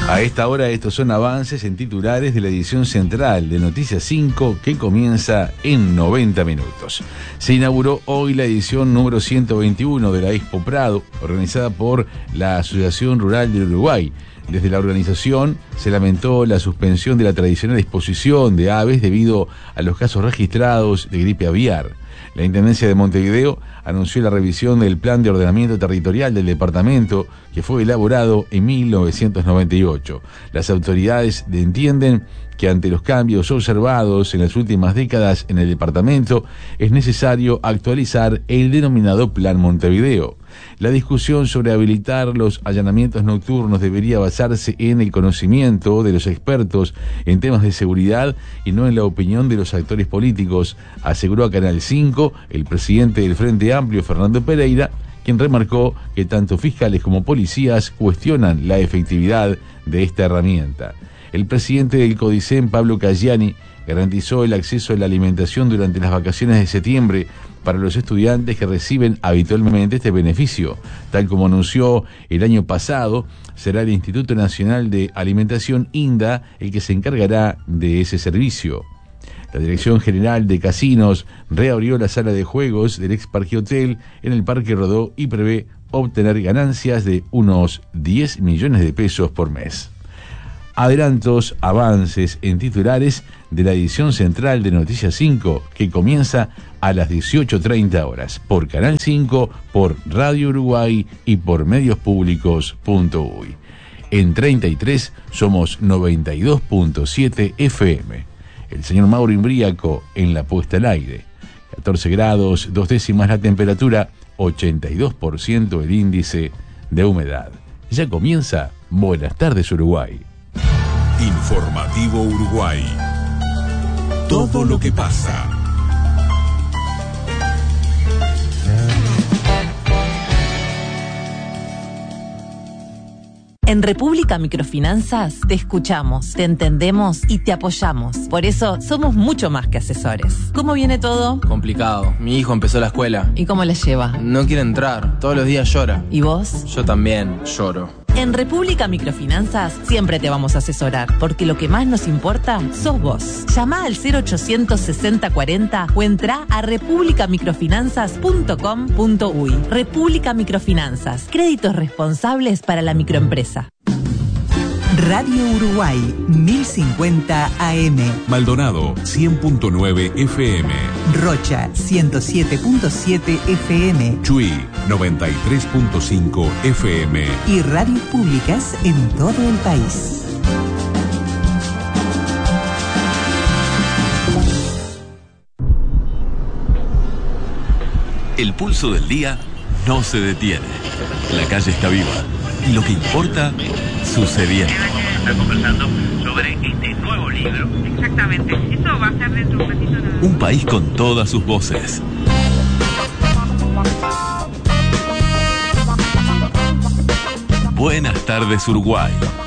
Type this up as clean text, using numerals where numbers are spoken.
A esta hora estos son avances en titulares de la edición central de Noticias 5 que comienza en 90 minutos. Se inauguró hoy la edición número 121 de la Expo Prado, organizada por la Asociación Rural del Uruguay. Desde la organización se lamentó la suspensión de la tradicional exposición de aves debido a los casos registrados de gripe aviar. La Intendencia de Montevideo anunció la revisión del Plan de Ordenamiento Territorial del departamento, que fue elaborado en 1998. Las autoridades entienden que ante los cambios observados en las últimas décadas en el departamento, es necesario actualizar el denominado Plan Montevideo. La discusión sobre habilitar los allanamientos nocturnos debería basarse en el conocimiento de los expertos en temas de seguridad y no en la opinión de los actores políticos, aseguró a Canal 5 el presidente del Frente Amplio, Fernando Pereira, quien remarcó que tanto fiscales como policías cuestionan la efectividad de esta herramienta. El presidente del CODICEN, Pablo Caggiani, garantizó el acceso a la alimentación durante las vacaciones de septiembre para los estudiantes que reciben habitualmente este beneficio. Tal como anunció el año pasado, será el Instituto Nacional de Alimentación, INDA, el que se encargará de ese servicio. La Dirección General de Casinos reabrió la sala de juegos del ex Parque Hotel en el Parque Rodó y prevé obtener ganancias de unos 10 millones de pesos por mes. Adelantos, avances en titulares de la edición central de Noticias 5, que comienza a las 18:30 horas, por Canal 5, por Radio Uruguay y por mediospublicos.uy. En 33 somos 92.7 FM. El señor Mauro Imbriaco en la puesta al aire. 14 grados, 2 décimas la temperatura, 82% el índice de humedad. Ya comienza Buenas tardes, Uruguay. Informativo Uruguay. Todo lo que pasa. En República Microfinanzas te escuchamos, te entendemos y te apoyamos. Por eso somos mucho más que asesores. ¿Cómo viene todo? Complicado. Mi hijo empezó la escuela. ¿Y cómo le lleva? No quiere entrar. Todos los días llora. ¿Y vos? Yo también lloro. En República Microfinanzas siempre te vamos a asesorar, porque lo que más nos importa sos vos. Llama al 0800 60 40 o entra a republicamicrofinanzas.com.uy. República Microfinanzas, créditos responsables para la microempresa. Radio Uruguay, 1050 AM. Maldonado, 100.9 FM. Rocha, 107.7 FM. Chuy, 93.5 FM. Y radios públicas en todo el país. El pulso del día no se detiene. La calle está viva. Y lo que importa, sucediendo. Está conversando sobre este nuevo libro. Exactamente. Eso va a ser dentro de un ratito. Un país con todas sus voces. Buenas tardes, Uruguay.